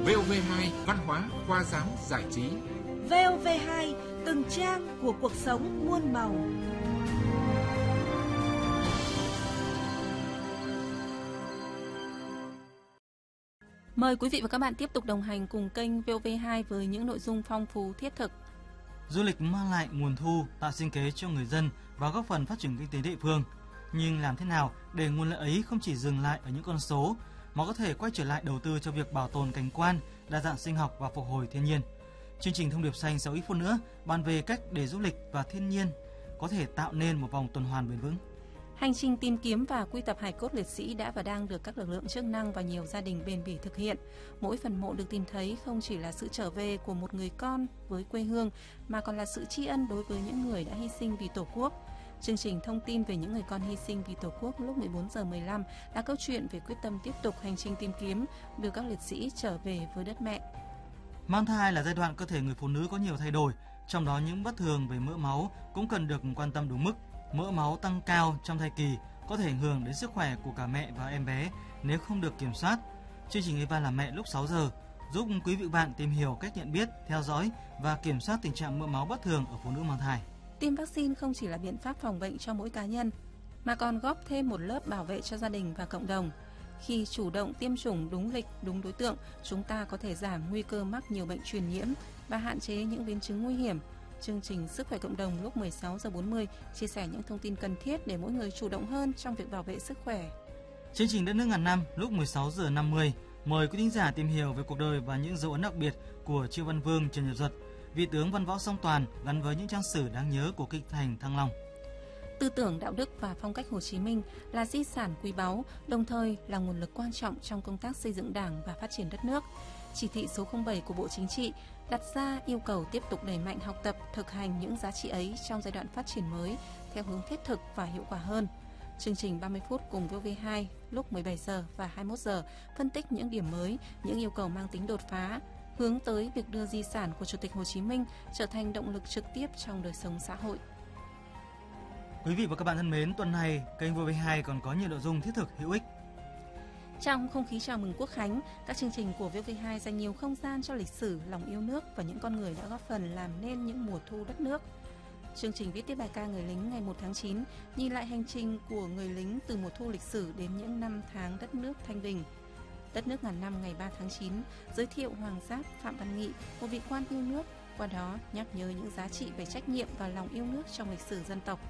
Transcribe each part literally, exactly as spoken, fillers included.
vê o vê hai Văn hóa, khoa giáo, giải trí. vê o vê hai, từng trang của cuộc sống muôn màu. Mời quý vị và các bạn tiếp tục đồng hành cùng kênh vê o vê hai với những nội dung phong phú thiết thực. Du lịch mang lại nguồn thu, tạo sinh kế cho người dân và góp phần phát triển kinh tế địa phương. Nhưng làm thế nào để nguồn lợi ấy không chỉ dừng lại ở những con số, mà có thể quay trở lại đầu tư cho việc bảo tồn cảnh quan, đa dạng sinh học và phục hồi thiên nhiên. Chương trình Thông điệp xanh sau ít phút nữa bàn về cách để du lịch và thiên nhiên có thể tạo nên một vòng tuần hoàn bền vững. Hành trình tìm kiếm và quy tập hài cốt liệt sĩ đã và đang được các lực lượng chức năng và nhiều gia đình bền bỉ thực hiện. Mỗi phần mộ được tìm thấy không chỉ là sự trở về của một người con với quê hương, mà còn là sự tri ân đối với những người đã hy sinh vì Tổ quốc. Chương trình thông tin về những người con hy sinh vì Tổ quốc lúc mười bốn giờ mười lăm là câu chuyện về quyết tâm tiếp tục hành trình tìm kiếm, đưa các liệt sĩ trở về với đất mẹ. Mang thai là giai đoạn cơ thể người phụ nữ có nhiều thay đổi, trong đó những bất thường về mỡ máu cũng cần được quan tâm đúng mức. Mỡ máu tăng cao trong thai kỳ có thể ảnh hưởng đến sức khỏe của cả mẹ và em bé nếu không được kiểm soát. Chương trình Eva làm mẹ lúc sáu giờ giúp quý vị và bạn tìm hiểu cách nhận biết, theo dõi và kiểm soát tình trạng mỡ máu bất thường ở phụ nữ mang thai. Tiêm vaccine không chỉ là biện pháp phòng bệnh cho mỗi cá nhân, mà còn góp thêm một lớp bảo vệ cho gia đình và cộng đồng. Khi chủ động tiêm chủng đúng lịch, đúng đối tượng, chúng ta có thể giảm nguy cơ mắc nhiều bệnh truyền nhiễm và hạn chế những biến chứng nguy hiểm. Chương trình Sức khỏe cộng đồng lúc mười sáu giờ bốn mươi chia sẻ những thông tin cần thiết để mỗi người chủ động hơn trong việc bảo vệ sức khỏe. Chương trình Đất nước ngàn năm lúc mười sáu giờ năm mươi mời quý thính giả tìm hiểu về cuộc đời và những dấu ấn đặc biệt của Triệu Văn Vương Trần Nhật Duật, vị tướng văn võ song toàn gắn với những trang sử đáng nhớ của kinh thành Thăng Long. Tư tưởng, đạo đức và phong cách Hồ Chí Minh là di sản quý báu, đồng thời là nguồn lực quan trọng trong công tác xây dựng Đảng và phát triển đất nước. Chỉ thị số không bảy của Bộ Chính trị đặt ra yêu cầu tiếp tục đẩy mạnh học tập, thực hành những giá trị ấy trong giai đoạn phát triển mới theo hướng thiết thực và hiệu quả hơn. Chương trình ba mươi phút cùng vê o vê hai lúc mười bảy giờ và hai mươi mốt giờ phân tích những điểm mới, những yêu cầu mang tính đột phá, hướng tới việc đưa di sản của Chủ tịch Hồ Chí Minh trở thành động lực trực tiếp trong đời sống xã hội. Quý vị và các bạn thân mến, tuần này kênh vê o vê hai còn có nhiều nội dung thiết thực hữu ích. Trong không khí chào mừng Quốc khánh, các chương trình của vê o vê hai dành nhiều không gian cho lịch sử, lòng yêu nước và những con người đã góp phần làm nên những mùa thu đất nước. Chương trình viết tiếp bài ca người lính ngày một tháng chín, nhìn lại hành trình của người lính từ mùa thu lịch sử đến những năm tháng đất nước thanh bình. Đất nước ngàn năm ngày ba tháng chín, giới thiệu Hoàng Giáp Phạm Văn Nghị, một vị quan yêu nước, qua đó nhắc nhớ những giá trị về trách nhiệm và lòng yêu nước trong lịch sử dân tộc.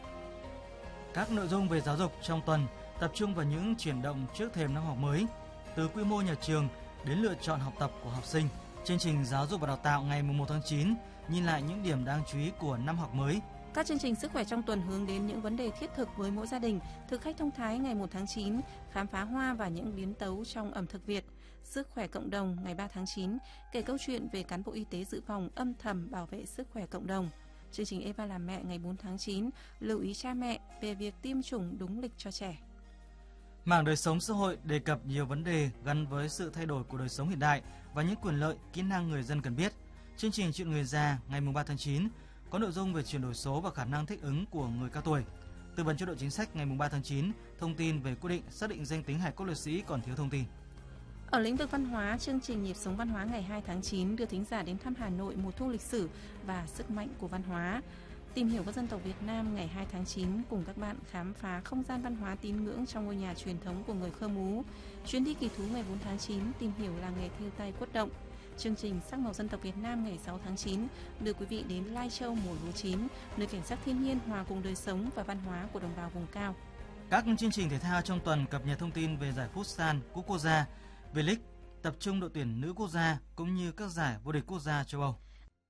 Các nội dung về giáo dục trong tuần tập trung vào những chuyển động trước thềm năm học mới, từ quy mô nhà trường đến lựa chọn học tập của học sinh. Chương trình Giáo dục và Đào tạo ngày mùng một tháng chín nhìn lại những điểm đáng chú ý của năm học mới. Các chương trình Sức khỏe trong tuần hướng đến những vấn đề thiết thực với mỗi gia đình, thực khách thông thái ngày một tháng chín, khám phá hoa và những biến tấu trong ẩm thực Việt. Sức khỏe cộng đồng ngày ba tháng chín, kể câu chuyện về cán bộ y tế dự phòng âm thầm bảo vệ sức khỏe cộng đồng. Chương trình Eva làm mẹ ngày bốn tháng chín, lưu ý cha mẹ về việc tiêm chủng đúng lịch cho trẻ. Mảng đời sống xã hội đề cập nhiều vấn đề gắn với sự thay đổi của đời sống hiện đại và những quyền lợi, kỹ năng người dân cần biết. Chương trình Chuyện người già ngày ba tháng chín có nội dung về chuyển đổi số và khả năng thích ứng của người cao tuổi. Tư vấn chế độ chính sách ngày ba tháng chín, thông tin về quyết định xác định danh tính hài cốt liệt sĩ còn thiếu thông tin. Ở lĩnh vực văn hóa, chương trình Nhịp sống văn hóa ngày hai tháng chín đưa thính giả đến thăm Hà Nội mùa thu lịch sử và sức mạnh của văn hóa. Tìm hiểu các dân tộc Việt Nam ngày hai tháng chín cùng các bạn khám phá không gian văn hóa tín ngưỡng trong ngôi nhà truyền thống của người Khơ Mú. Chuyến đi kỳ thú ngày bốn tháng chín tìm hiểu làng nghề thêu tay Quất Động. Chương trình Sắc màu dân tộc Việt Nam ngày sáu tháng chín đưa quý vị đến Lai Châu mùa lúa chín, nơi cảnh sắc thiên nhiên hòa cùng đời sống và văn hóa của đồng bào vùng cao. Các chương trình thể thao trong tuần cập nhật thông tin về giải Futsal Cúp Quốc gia, V-League, tập trung đội tuyển nữ quốc gia cũng như các giải vô địch quốc gia châu Âu.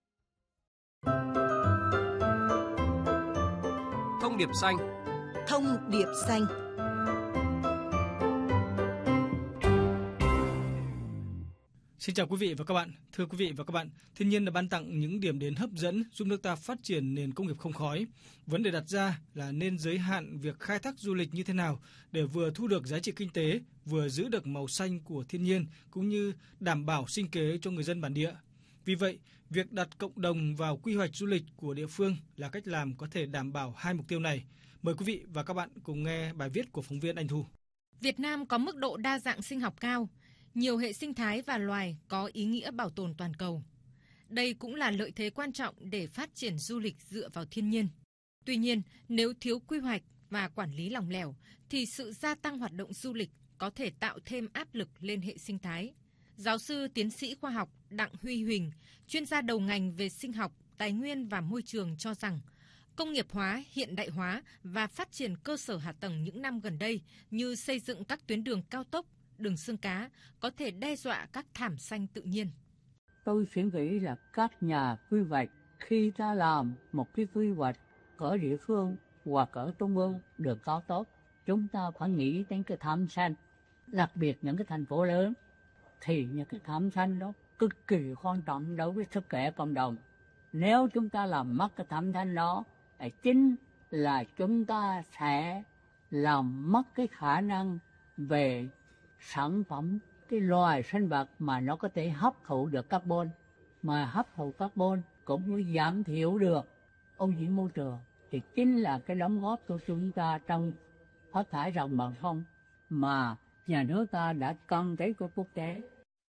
Thông điệp xanh. Thông điệp xanh. Xin chào quý vị và các bạn. Thưa quý vị và các bạn, thiên nhiên đã ban tặng những điểm đến hấp dẫn giúp nước ta phát triển nền công nghiệp không khói. Vấn đề đặt ra là nên giới hạn việc khai thác du lịch như thế nào để vừa thu được giá trị kinh tế, vừa giữ được màu xanh của thiên nhiên cũng như đảm bảo sinh kế cho người dân bản địa. Vì vậy, việc đặt cộng đồng vào quy hoạch du lịch của địa phương là cách làm có thể đảm bảo hai mục tiêu này. Mời quý vị và các bạn cùng nghe bài viết của phóng viên Anh Thu. Việt Nam có mức độ đa dạng sinh học cao. nhiều hệ sinh thái và loài có ý nghĩa bảo tồn toàn cầu. Đây cũng là lợi thế quan trọng để phát triển du lịch dựa vào thiên nhiên. Tuy nhiên, nếu thiếu quy hoạch và quản lý lỏng lẻo, thì sự gia tăng hoạt động du lịch có thể tạo thêm áp lực lên hệ sinh thái. Giáo sư tiến sĩ khoa học Đặng Huy Huỳnh, chuyên gia đầu ngành về sinh học, tài nguyên và môi trường cho rằng, công nghiệp hóa, hiện đại hóa và phát triển cơ sở hạ tầng những năm gần đây như xây dựng các tuyến đường cao tốc, đường xương cá có thể đe dọa các thảm xanh tự nhiên. Tôi suy nghĩ là các nhà quy hoạch khi ta làm một cái quy hoạch ở địa phương hoặc ở trung ương được cao tốt, chúng ta phải nghĩ đến cái thảm xanh, đặc biệt những cái thành phố lớn thì những cái thảm xanh đó cực kỳ quan trọng đối với sức khỏe cộng đồng. Nếu chúng ta làm mất cái thảm xanh đó, thì chính là chúng ta sẽ làm mất cái khả năng về sản phẩm cái loài sinh vật mà nó có thể hấp thụ được carbon, mà hấp thụ carbon cũng như giảm thiểu được ô nhiễm môi trường, thì chính là cái đóng góp của chúng ta trong phát thải ròng bằng không mà nhà nước ta đã cam kết của quốc tế.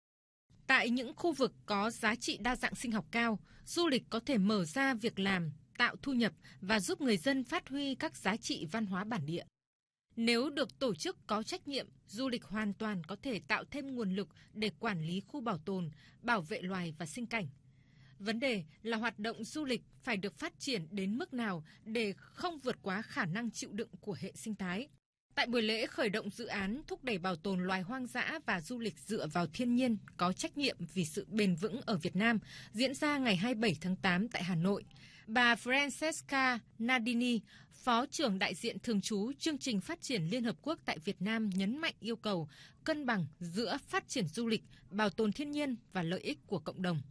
Tại những khu vực có giá trị đa dạng sinh học cao, du lịch có thể mở ra việc làm, tạo thu nhập và giúp người dân phát huy các giá trị văn hóa bản địa. Nếu được tổ chức có trách nhiệm, du lịch hoàn toàn có thể tạo thêm nguồn lực để quản lý khu bảo tồn, bảo vệ loài và sinh cảnh. Vấn đề là hoạt động du lịch phải được phát triển đến mức nào để không vượt quá khả năng chịu đựng của hệ sinh thái. Tại buổi lễ khởi động dự án thúc đẩy bảo tồn loài hoang dã và du lịch dựa vào thiên nhiên có trách nhiệm vì sự bền vững ở Việt Nam diễn ra ngày hai mươi bảy tháng tám tại Hà Nội, bà Francesca Nardini, Phó trưởng đại diện thường trú chương trình phát triển Liên Hợp Quốc tại Việt Nam nhấn mạnh yêu cầu cân bằng giữa phát triển du lịch, bảo tồn thiên nhiên và lợi ích của cộng đồng.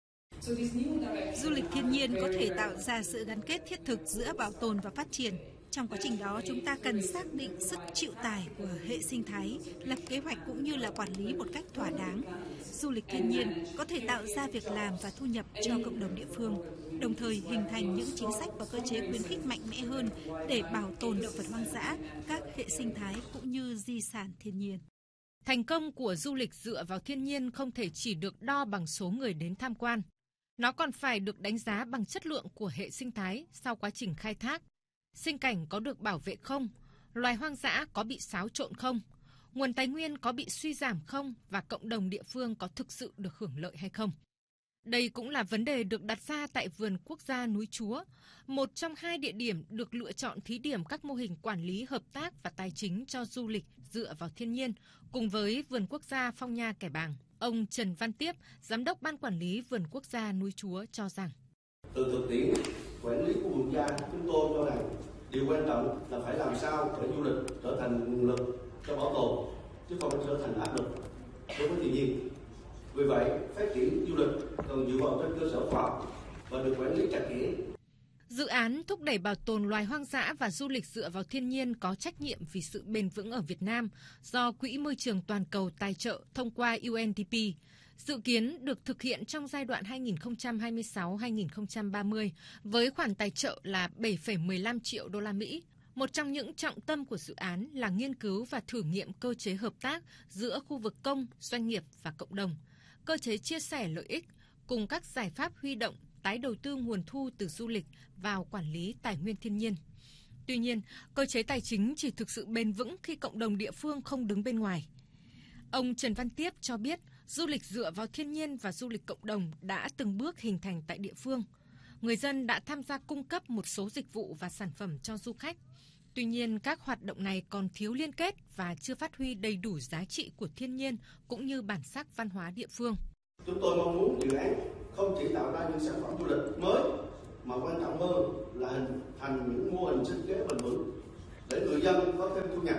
Du lịch thiên nhiên có thể tạo ra sự gắn kết thiết thực giữa bảo tồn và phát triển. Trong quá trình đó, chúng ta cần xác định sức chịu tải của hệ sinh thái, lập kế hoạch cũng như là quản lý một cách thỏa đáng. Du lịch thiên nhiên có thể tạo ra việc làm và thu nhập cho cộng đồng địa phương, đồng thời hình thành những chính sách và cơ chế khuyến khích mạnh mẽ hơn để bảo tồn động vật hoang dã, các hệ sinh thái cũng như di sản thiên nhiên. Thành công của du lịch dựa vào thiên nhiên không thể chỉ được đo bằng số người đến tham quan. Nó còn phải được đánh giá bằng chất lượng của hệ sinh thái sau quá trình khai thác. Sinh cảnh có được bảo vệ không? Loài hoang dã có bị xáo trộn không? Nguồn tài nguyên có bị suy giảm không? Và cộng đồng địa phương có thực sự được hưởng lợi hay không? Đây cũng là vấn đề được đặt ra tại Vườn Quốc gia Núi Chúa, một trong hai địa điểm được lựa chọn thí điểm các mô hình quản lý hợp tác và tài chính cho du lịch dựa vào thiên nhiên, cùng với Vườn Quốc gia Phong Nha Kẻ Bàng. Ông Trần Văn Tiếp, Giám đốc Ban Quản lý Vườn Quốc gia Núi Chúa cho rằng, từ thực tiễn quản lý của vườn gia, chúng tôi cho rằng điều quan trọng là phải làm sao để du lịch trở thành nguồn lực cho bảo tồn, chứ không phải trở thành áp lực đối với thiên nhiên. Vì vậy, phát triển du lịch cần dựa vào trên cơ sở khoa học và được quản lý chặt chẽ. Dự án thúc đẩy bảo tồn loài hoang dã và du lịch dựa vào thiên nhiên có trách nhiệm vì sự bền vững ở Việt Nam do Quỹ Môi trường Toàn cầu tài trợ thông qua U N D P, dự kiến được thực hiện trong giai đoạn hai nghìn không trăm hai mươi sáu đến hai nghìn không trăm ba mươi với khoản tài trợ là bảy phẩy mười lăm triệu đô la Mỹ. Một trong những trọng tâm của dự án là nghiên cứu và thử nghiệm cơ chế hợp tác giữa khu vực công, doanh nghiệp và cộng đồng, cơ chế chia sẻ lợi ích cùng các giải pháp huy động tái đầu tư nguồn thu từ du lịch vào quản lý tài nguyên thiên nhiên. Tuy nhiên, cơ chế tài chính chỉ thực sự bền vững khi cộng đồng địa phương không đứng bên ngoài. Ông Trần Văn Tiếp cho biết, du lịch dựa vào thiên nhiên và du lịch cộng đồng đã từng bước hình thành tại địa phương. Người dân đã tham gia cung cấp một số dịch vụ và sản phẩm cho du khách. Tuy nhiên, các hoạt động này còn thiếu liên kết và chưa phát huy đầy đủ giá trị của thiên nhiên cũng như bản sắc văn hóa địa phương. Chúng tôi mong muốn dự án không chỉ tạo ra những sản phẩm du lịch mới, mà quan trọng hơn là hình thành những mô hình sinh kế bền vững để người dân có thêm thu nhập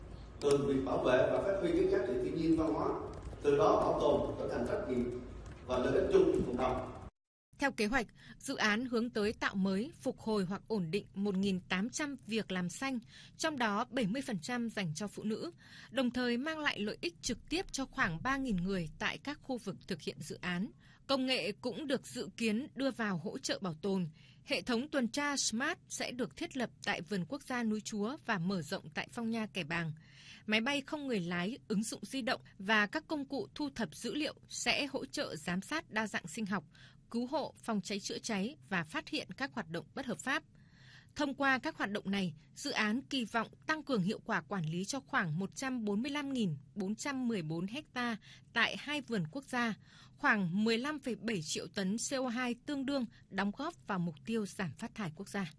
từ việc bảo vệ và phát huy các giá trị thiên nhiên văn hóa, từ đó bảo tồn trở thành trách nhiệm và lợi ích chung của cộng đồng. Theo kế hoạch, dự án hướng tới tạo mới, phục hồi hoặc ổn định một nghìn tám trăm việc làm xanh, trong đó bảy mươi phần trăm dành cho phụ nữ, đồng thời mang lại lợi ích trực tiếp cho khoảng ba nghìn người tại các khu vực thực hiện dự án. Công nghệ cũng được dự kiến đưa vào hỗ trợ bảo tồn. Hệ thống tuần tra Smart sẽ được thiết lập tại Vườn Quốc gia Núi Chúa và mở rộng tại Phong Nha Kẻ Bàng. máy bay không người lái, ứng dụng di động và các công cụ thu thập dữ liệu sẽ hỗ trợ giám sát đa dạng sinh học, cứu hộ, phòng cháy chữa cháy và phát hiện các hoạt động bất hợp pháp. Thông qua các hoạt động này, dự án kỳ vọng tăng cường hiệu quả quản lý cho khoảng một trăm bốn mươi lăm nghìn bốn trăm mười bốn ha tại hai vườn quốc gia, khoảng mười lăm phẩy bảy triệu tấn xê o hai tương đương đóng góp vào mục tiêu giảm phát thải quốc gia.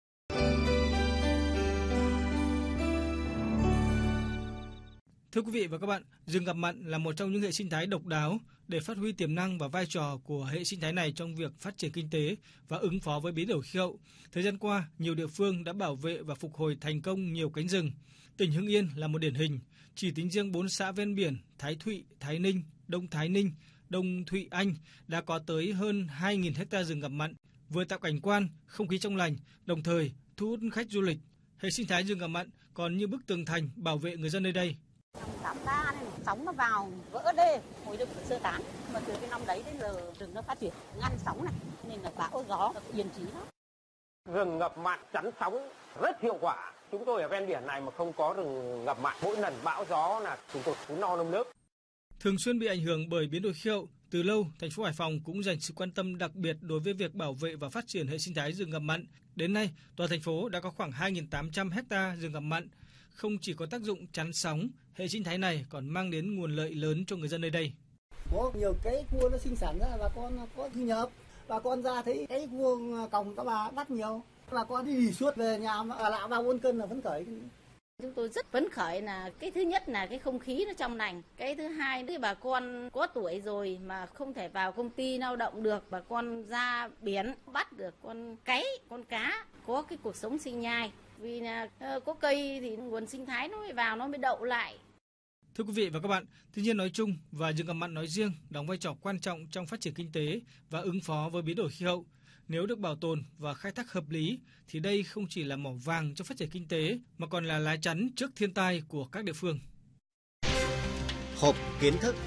Thưa quý vị và các bạn, rừng ngập mặn là một trong những hệ sinh thái độc đáo. Để phát huy tiềm năng và vai trò của hệ sinh thái này trong việc phát triển kinh tế và ứng phó với biến đổi khí hậu, thời gian qua, nhiều địa phương đã bảo vệ và phục hồi thành công nhiều cánh rừng. Tỉnh Hưng Yên là một điển hình. Chỉ tính riêng bốn xã ven biển Thái Thụy, Thái Ninh, Đông Thái Ninh, Đông Thụy Anh đã có tới hơn hai nghìn ha rừng ngập mặn, vừa tạo cảnh quan, không khí trong lành, đồng thời thu hút khách du lịch. Hệ sinh thái rừng ngập mặn còn như bức tường thành bảo vệ người dân nơi đây. Tám ba này, sóng nó vào vỡ đê, hồi được sơ tán, mà từ cái năm đấy đến giờ rừng nó phát triển, ngăn sóng này, nên là bão gió nó yên trí lắm. Rừng ngập mặn chắn sóng rất hiệu quả. Chúng tôi ở ven biển này mà không có rừng ngập mặn, mỗi lần bão gió là chúng tôi cứ no nơm nước. Thường xuyên bị ảnh hưởng bởi biến đổi khí hậu, từ lâu thành phố Hải Phòng cũng dành sự quan tâm đặc biệt đối với việc bảo vệ và phát triển hệ sinh thái rừng ngập mặn. Đến nay, toàn thành phố đã có khoảng hai nghìn tám trăm ha rừng ngập mặn. Không chỉ có tác dụng chắn sóng, hệ sinh thái này còn mang đến nguồn lợi lớn cho người dân nơi đây. Có nhiều cái cua nó sinh sản ra, bà con có thu nhập, bà con ra thấy cái cua còng các bà bắt nhiều, bà con đi suốt về nhà ở lại ba bốn cân là phấn khởi. Chúng tôi rất phấn khởi là cái thứ nhất là cái không khí nó trong lành, cái thứ hai nữa bà con có tuổi rồi mà không thể vào công ty lao động được, bà con ra biển bắt được con cáy, con cá, có cái cuộc sống sinh nhai. Vì là có cây thì nguồn sinh thái nó mới vào, nó mới đậu lại. Thưa quý vị và các bạn, thiên nhiên nói chung và rừng ngập mặn nói riêng đóng vai trò quan trọng trong phát triển kinh tế và ứng phó với biến đổi khí hậu. Nếu được bảo tồn và khai thác hợp lý thì đây không chỉ là mỏ vàng cho phát triển kinh tế mà còn là lá chắn trước thiên tai của các địa phương. Hộp kiến thức.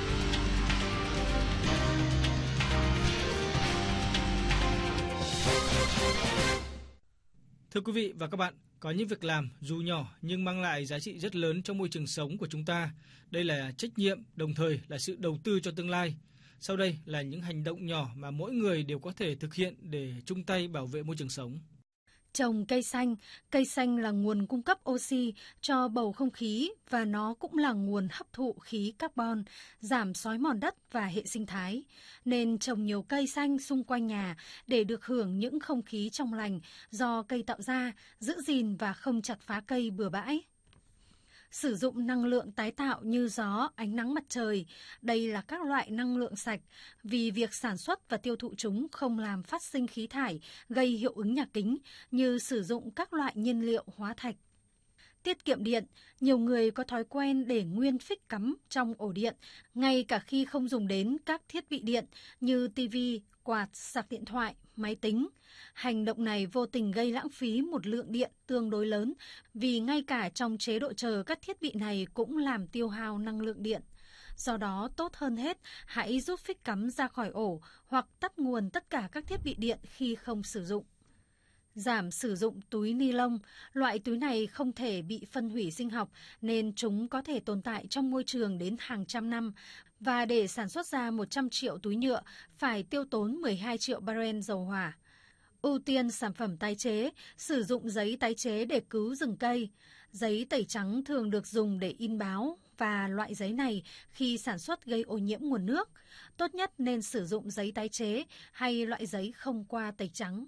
Thưa quý vị và các bạn, có những việc làm dù nhỏ nhưng mang lại giá trị rất lớn trong môi trường sống của chúng ta. Đây là trách nhiệm, đồng thời là sự đầu tư cho tương lai. Sau đây là những hành động nhỏ mà mỗi người đều có thể thực hiện để chung tay bảo vệ môi trường sống. Trồng cây xanh, cây xanh là nguồn cung cấp oxy cho bầu không khí và nó cũng là nguồn hấp thụ khí carbon, giảm xói mòn đất và hệ sinh thái. Nên trồng nhiều cây xanh xung quanh nhà để được hưởng những không khí trong lành do cây tạo ra, giữ gìn và không chặt phá cây bừa bãi. Sử dụng năng lượng tái tạo như gió, ánh nắng mặt trời. Đây là các loại năng lượng sạch vì việc sản xuất và tiêu thụ chúng không làm phát sinh khí thải gây hiệu ứng nhà kính như sử dụng các loại nhiên liệu hóa thạch. Tiết kiệm điện, nhiều người có thói quen để nguyên phích cắm trong ổ điện, ngay cả khi không dùng đến các thiết bị điện như tivi, quạt, sạc điện thoại, máy tính. Hành động này vô tình gây lãng phí một lượng điện tương đối lớn vì ngay cả trong chế độ chờ các thiết bị này cũng làm tiêu hao năng lượng điện. Do đó, tốt hơn hết, hãy rút phích cắm ra khỏi ổ hoặc tắt nguồn tất cả các thiết bị điện khi không sử dụng. Giảm sử dụng túi ni lông. Loại túi này không thể bị phân hủy sinh học nên chúng có thể tồn tại trong môi trường đến hàng trăm năm. Và để sản xuất ra một trăm triệu túi nhựa phải tiêu tốn mười hai triệu barrel dầu hỏa. Ưu tiên sản phẩm tái chế, sử dụng giấy tái chế để cứu rừng cây. Giấy tẩy trắng thường được dùng để in báo và loại giấy này khi sản xuất gây ô nhiễm nguồn nước. Tốt nhất nên sử dụng giấy tái chế hay loại giấy không qua tẩy trắng.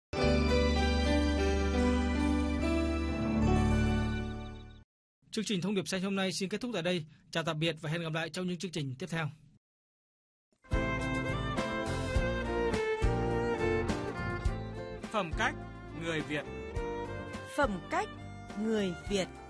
Chương trình Thông điệp xanh hôm nay xin kết thúc tại đây. Chào tạm biệt và hẹn gặp lại trong những chương trình tiếp theo. Phẩm cách người Việt. Phẩm cách người Việt.